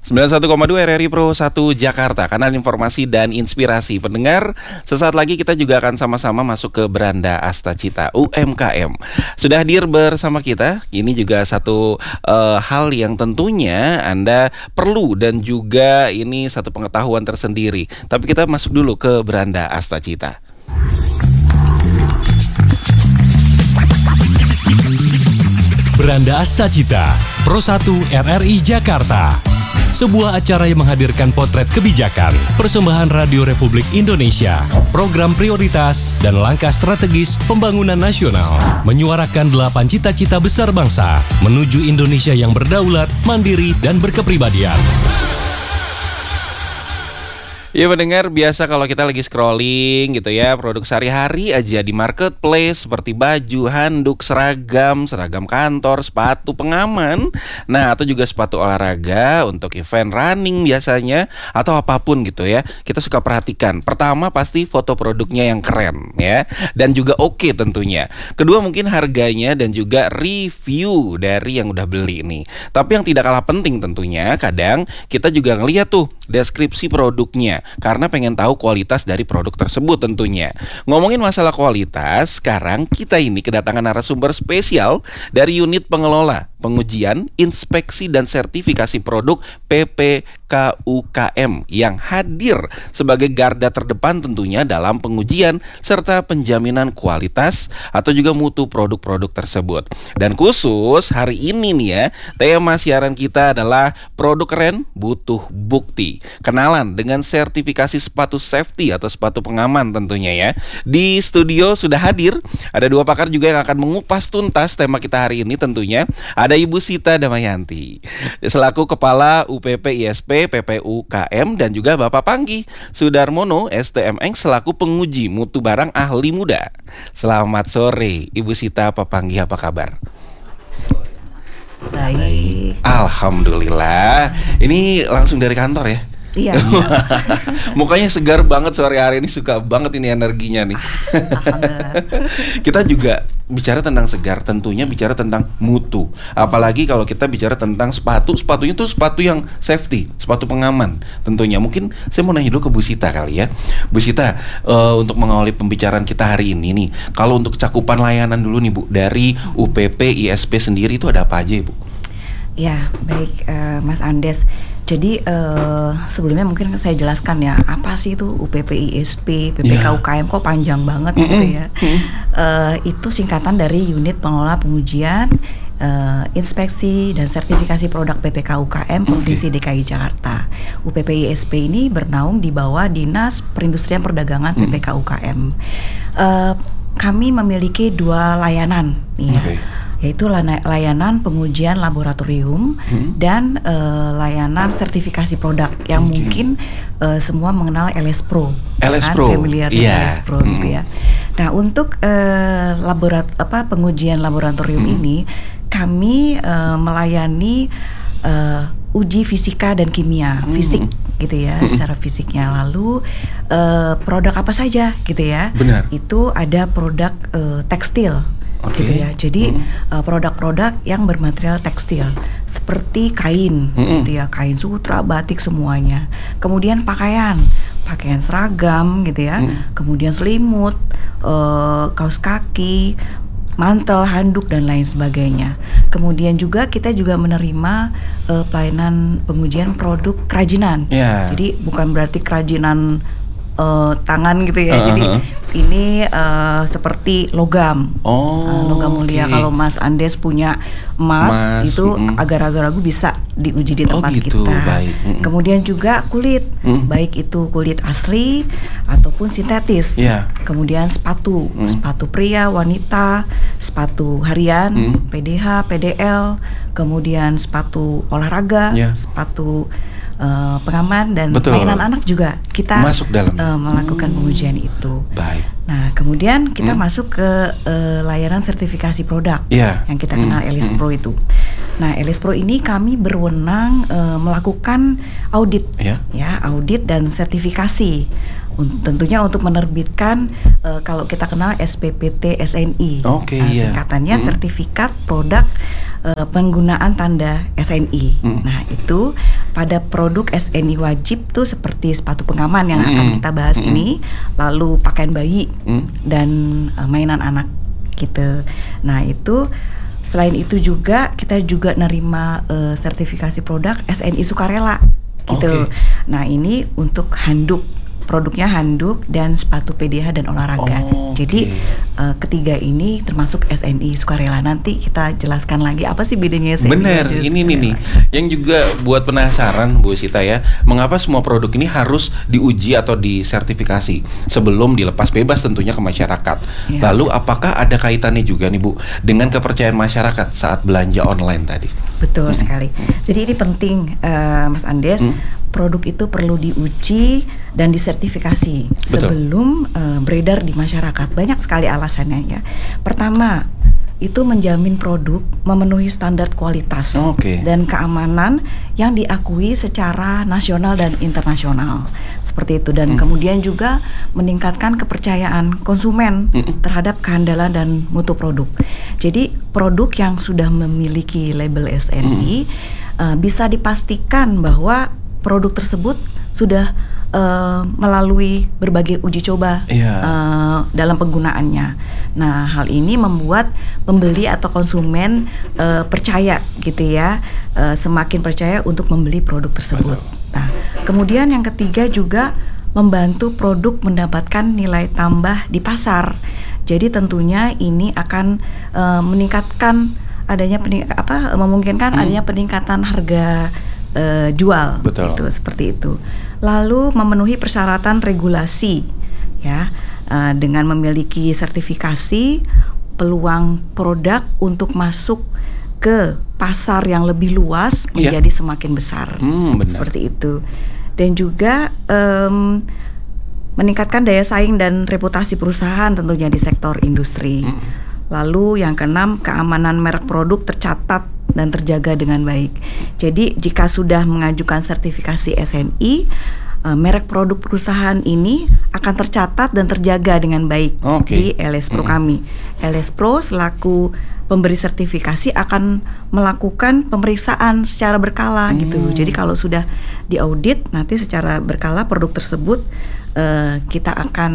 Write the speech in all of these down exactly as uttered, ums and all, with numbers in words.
sembilan puluh satu koma dua R R I Pro satu Jakarta, kanal informasi dan inspirasi. Pendengar, sesaat lagi kita juga akan sama-sama masuk ke Beranda Astacita U M K M. Sudah hadir bersama kita, ini juga satu uh, hal yang tentunya Anda perlu dan juga ini satu pengetahuan tersendiri. Tapi kita masuk dulu ke Beranda Astacita. Beranda Astacita Pro satu R R I Jakarta, sebuah acara yang menghadirkan potret kebijakan, persembahan Radio Republik Indonesia, program prioritas, dan langkah strategis pembangunan nasional, menyuarakan delapan cita-cita besar bangsa menuju Indonesia yang berdaulat, mandiri, dan berkepribadian. Ya pendengar, biasa kalau kita lagi scrolling gitu ya, produk sehari-hari aja di marketplace seperti baju, handuk, seragam, seragam kantor, sepatu pengaman, nah atau juga sepatu olahraga untuk event running biasanya, atau apapun gitu ya. Kita suka perhatikan, pertama pasti foto produknya yang keren ya, dan juga oke tentunya. Kedua mungkin harganya dan juga review dari yang udah beli nih. Tapi yang tidak kalah penting tentunya, kadang kita juga ngeliat tuh deskripsi produknya, karena pengen tahu kualitas dari produk tersebut tentunya. Ngomongin masalah kualitas, sekarang kita ini kedatangan narasumber spesial dari unit pengelola, pengujian, inspeksi, dan sertifikasi produk P P K U K M yang hadir sebagai garda terdepan tentunya dalam pengujian serta penjaminan kualitas atau juga mutu produk-produk tersebut. Dan khusus hari ini nih ya, tema siaran kita adalah produk keren butuh bukti. Kenalan dengan sertifikasi sepatu safety atau sepatu pengaman tentunya ya. Di studio sudah hadir ada dua pakar juga yang akan mengupas tuntas tema kita hari ini tentunya. Ada Ibu Sita Damayanti selaku Kepala U P P I S P P P U K M, dan juga Bapak Panggi Sudarmono S T M Eng selaku penguji mutu barang ahli muda. Selamat sore Ibu Sita, Pak Panggi, apa kabar? Baik. Alhamdulillah. Ini langsung dari kantor ya? Iya. Mukanya segar banget sore hari ini, suka banget ini energinya nih. Kita juga bicara tentang segar, tentunya bicara tentang mutu. Apalagi kalau kita bicara tentang sepatu, sepatunya tuh sepatu yang safety, sepatu pengaman tentunya. Mungkin saya mau nanya dulu ke Bu Sita kali ya. Bu Sita, uh, untuk mengawali pembicaraan kita hari ini nih, kalau untuk cakupan layanan dulu nih Bu, dari U P P I S P sendiri itu ada apa aja ya Bu? Ya, baik uh, Mas Andes. Jadi uh, sebelumnya mungkin saya jelaskan ya, apa sih itu U P P I S P, P P K U K M, kok panjang banget mm-hmm. gitu ya. Mm-hmm. Uh, itu singkatan dari Unit Pengelola Pengujian, uh, Inspeksi, dan Sertifikasi Produk P P K U K M Provinsi okay. D K I Jakarta. U P P I S P ini bernaung di bawah Dinas Perindustrian Perdagangan mm-hmm. P P K U K M. Uh, kami memiliki dua layanan ya. Okay. Yaitu layanan pengujian laboratorium hmm. dan uh, layanan sertifikasi produk yang okay. mungkin uh, semua mengenal L S Pro, L S kan? Pro, familiar dengan yeah. L S Pro hmm. gitu ya. Nah untuk uh, laborat apa pengujian laboratorium hmm. ini kami uh, melayani uh, uji fisika dan kimia, hmm. fisik gitu ya, hmm. secara fisiknya. Lalu uh, produk apa saja gitu ya? Benar. Itu ada produk uh, tekstil. Okay. Gitu ya. Jadi hmm. uh, produk-produk yang bermaterial tekstil seperti kain, hmm. gitu ya, kain sutra, batik semuanya. Kemudian pakaian, pakaian seragam, gitu ya. Hmm. Kemudian selimut, uh, kaos kaki, mantel, handuk, dan lain sebagainya. Kemudian juga kita juga menerima uh, pelayanan pengujian produk kerajinan. Yeah. Jadi bukan berarti kerajinan uh, tangan gitu ya. Uh-huh. Jadi ini uh, seperti logam, oh, uh, logam mulia. Okay. Kalau Mas Andes punya emas, mas, itu mm. agar-agar ragu bisa diuji di tempat oh, gitu. kita. Baik. Mm. Kemudian juga kulit, mm. baik itu kulit asli ataupun sintetis. Yeah. Kemudian sepatu, mm. sepatu pria, wanita, sepatu harian, mm. P D H, P D L, kemudian sepatu olahraga, yeah. sepatu Uh, pengaman, dan Betul. mainan anak juga kita masuk dalam uh, melakukan hmm. pengujian itu. Baik. Nah kemudian kita hmm. masuk ke uh, layanan sertifikasi produk yeah. yang kita kenal hmm. L S Pro hmm. itu. Nah L S Pro ini kami berwenang uh, melakukan audit, yeah. ya audit dan sertifikasi. Tentunya untuk menerbitkan uh, kalau kita kenal S P P T S N I, okay, uh, yeah. singkatannya hmm. Sertifikat Produk uh, Penggunaan Tanda S N I. Hmm. Nah itu pada produk S N I wajib tuh seperti sepatu pengaman yang Mm-mm. akan kita bahas Mm-mm. ini, lalu pakaian bayi Mm. dan uh, mainan anak gitu. Nah itu selain itu juga kita juga nerima uh, sertifikasi produk S N I sukarela gitu. Oke. Nah ini untuk handuk, produknya handuk dan sepatu P D H dan olahraga. Oh, Jadi oke. uh, ketiga ini termasuk S N I sukarela. Nanti kita jelaskan lagi apa sih bedanya S N I. Bener, dan ini nih nih sukarela. yang juga buat penasaran Bu Sita ya, mengapa semua produk ini harus diuji atau disertifikasi sebelum dilepas bebas tentunya ke masyarakat. Ya. Lalu apakah ada kaitannya juga nih Bu dengan kepercayaan masyarakat saat belanja online tadi? Betul sekali. Jadi ini penting, uh, Mas Andes. Hmm. Produk itu perlu diuji dan disertifikasi Betul. sebelum uh, beredar di masyarakat. Banyak sekali alasannya ya. Pertama, itu menjamin produk memenuhi standar kualitas Oke. dan keamanan yang diakui secara nasional dan internasional. Seperti itu, dan Hmm. kemudian juga meningkatkan kepercayaan konsumen Mm-mm. terhadap keandalan dan mutu produk. Jadi produk yang sudah memiliki label S N I uh, bisa dipastikan bahwa produk tersebut sudah uh, melalui berbagai uji coba Iya. uh, dalam penggunaannya. Nah, hal ini membuat pembeli atau konsumen uh, percaya gitu ya, uh, semakin percaya untuk membeli produk tersebut. Betul. Nah, kemudian yang ketiga juga membantu produk mendapatkan nilai tambah di pasar. Jadi tentunya ini akan uh, meningkatkan adanya pening- apa memungkinkan Hmm. adanya peningkatan harga uh, jual. Betul. Gitu, seperti itu. Lalu memenuhi persyaratan regulasi ya, uh, dengan memiliki sertifikasi, peluang produk untuk masuk ke pasar yang lebih luas Iya. menjadi semakin besar. Hmm, benar. Seperti itu. Dan juga em, meningkatkan daya saing dan reputasi perusahaan tentunya di sektor industri. Hmm. Lalu yang keenam, keamanan merek produk tercatat dan terjaga dengan baik. Jadi jika sudah mengajukan sertifikasi S N I, eh, merek produk perusahaan ini akan tercatat dan terjaga dengan baik Oke. di L S Pro Mm-mm. kami. L S Pro selaku pemberi sertifikasi akan melakukan pemeriksaan secara berkala gitu. Hmm. Jadi kalau sudah diaudit, nanti secara berkala produk tersebut eh, kita akan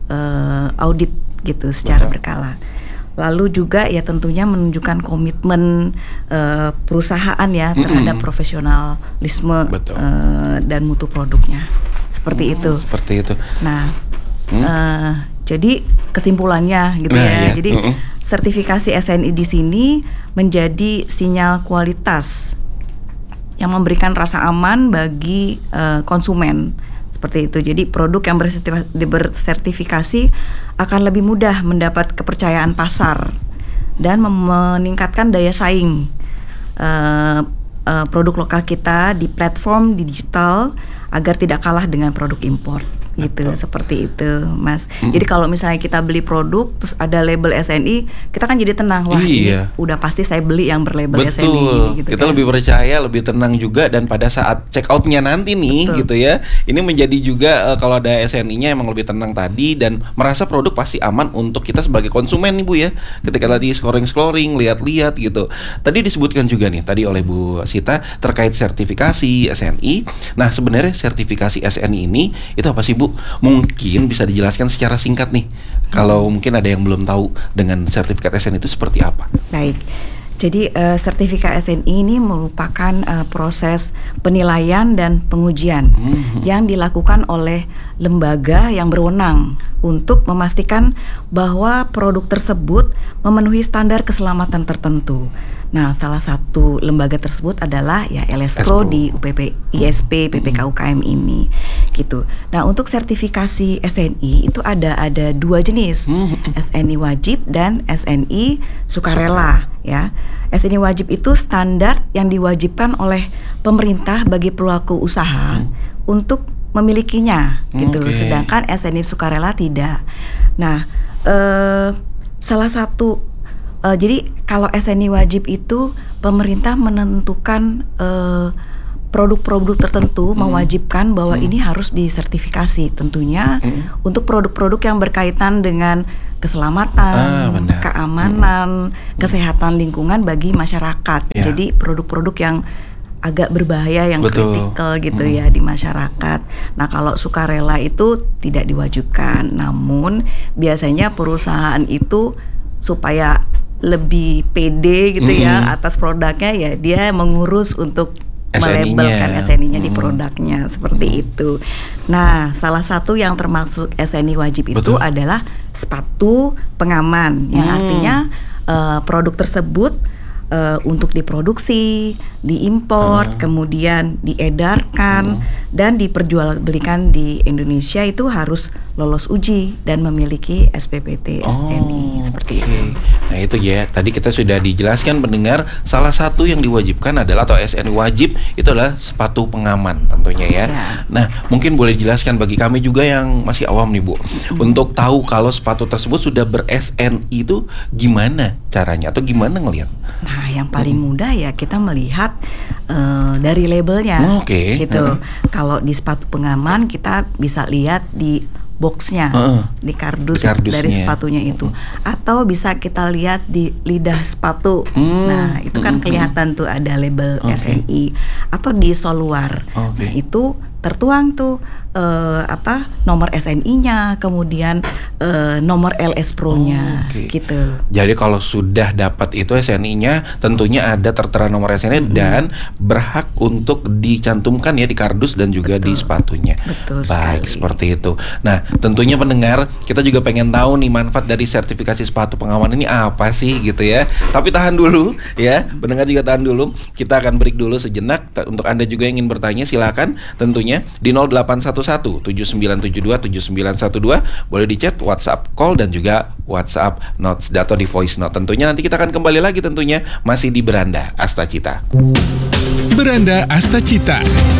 eh, audit gitu secara Betul. berkala. Lalu juga ya tentunya menunjukkan komitmen eh, perusahaan ya terhadap Mm-mm. profesionalisme Betul. eh, dan mutu produknya. Seperti Hmm, itu. Seperti itu. Nah, Hmm. eh, jadi kesimpulannya gitu Nah, ya. iya. Jadi Mm-mm. sertifikasi S N I di sini menjadi sinyal kualitas yang memberikan rasa aman bagi eh, konsumen. Seperti itu. Jadi produk yang bersertifi- bersertifikasi akan lebih mudah mendapat kepercayaan pasar dan mem- meningkatkan daya saing eh, eh, produk lokal kita di platform digital agar tidak kalah dengan produk impor. Gitu, Betul. seperti itu, Mas. Mm. Jadi kalau misalnya kita beli produk terus ada label S N I, kita kan jadi tenang, wah ini Iya. udah pasti saya beli yang berlabel S N I Betul, gitu kita kan. lebih percaya, lebih tenang juga, dan pada saat check outnya nanti nih Betul. gitu ya, ini menjadi juga eh, kalau ada S N I-nya emang lebih tenang tadi dan merasa produk pasti aman untuk kita sebagai konsumen nih Bu ya. Ketika tadi scrolling-scrolling, lihat-lihat gitu. Tadi disebutkan juga nih tadi oleh Bu Sita terkait sertifikasi S N I. Nah sebenarnya sertifikasi S N I ini itu apa sih Bu? Mungkin bisa dijelaskan secara singkat nih. Kalau mungkin ada yang belum tahu dengan sertifikat S N I itu seperti apa? Baik. Jadi uh, sertifikat S N I ini merupakan uh, proses penilaian dan pengujian Hmm. yang dilakukan oleh lembaga yang berwenang untuk memastikan bahwa produk tersebut memenuhi standar keselamatan tertentu. Nah, salah satu lembaga tersebut adalah ya L S Pro S Pro. di U P P I S P P P K U K M ini, gitu. Nah, untuk sertifikasi S N I itu ada ada dua jenis, Hmm. S N I wajib dan S N I sukarela, ya. S N I wajib itu standar yang diwajibkan oleh pemerintah bagi pelaku usaha Hmm. untuk memilikinya, gitu. Oke. Sedangkan S N I sukarela tidak. Nah, eh, salah satu Uh, jadi kalau S N I wajib itu pemerintah menentukan uh, produk-produk tertentu, Hmm. mewajibkan bahwa Hmm. ini harus disertifikasi tentunya Hmm. untuk produk-produk yang berkaitan dengan keselamatan, Ah, benar. keamanan, kesehatan lingkungan bagi masyarakat. Ya. Jadi produk-produk yang agak berbahaya yang Betul. kritikal gitu Hmm. ya di masyarakat. Nah kalau sukarela itu tidak diwajibkan, namun biasanya perusahaan itu supaya lebih pede gitu ya Mm-mm. atas produknya, ya dia mengurus untuk S N I-nya. melabelkan S N I-nya di Mm. produknya seperti itu. Nah salah satu yang termasuk S N I wajib itu Betul. adalah sepatu pengaman, yang Hmm. artinya uh, produk tersebut uh, untuk diproduksi, diimpor, Ah. kemudian diedarkan Hmm. dan diperjualbelikan di Indonesia itu harus lolos uji dan memiliki S P P T S N I seperti oke. itu. Nah itu ya, tadi kita sudah dijelaskan pendengar, salah satu yang diwajibkan adalah atau S N I wajib itu adalah sepatu pengaman tentunya ya. Ya. Nah mungkin boleh dijelaskan bagi kami juga yang masih awam nih Bu, untuk tahu kalau sepatu tersebut sudah ber-S N I itu gimana caranya atau gimana ngelihat? Nah, yang paling mudah ya kita melihat uh, dari labelnya, Oke. gitu. Heeh. Kalau di sepatu pengaman kita bisa lihat di boxnya, Heeh. di kardus Di kardusnya. dari sepatunya itu, atau bisa kita lihat di lidah sepatu. Hmm. Nah, itu kan Mm-mm. kelihatan tuh ada label Oke. S N I, atau di sol luar. Oke. Nah, itu tertuang tuh eh, apa nomor S N I-nya, kemudian eh, nomor L S Pro-nya, Oh, oke. gitu. Jadi kalau sudah dapat itu S N I-nya, tentunya ada tertera nomor S N I dan berhak untuk dicantumkan ya di kardus dan juga di Betul. sepatunya. Betul Baik, sekali. seperti itu. Nah, tentunya pendengar, kita juga pengen tahu nih manfaat dari sertifikasi sepatu pengaman ini apa sih gitu ya. Tapi tahan dulu ya, pendengar juga tahan dulu. Kita akan break dulu sejenak. Ta- Untuk Anda juga yang ingin bertanya silakan tentunya di nol delapan satu satu tujuh sembilan tujuh dua tujuh sembilan satu dua, boleh di chat, WhatsApp call dan juga WhatsApp notes atau di voice note. Tentunya nanti kita akan kembali lagi tentunya masih di Beranda Asta Cita. Beranda Asta Cita.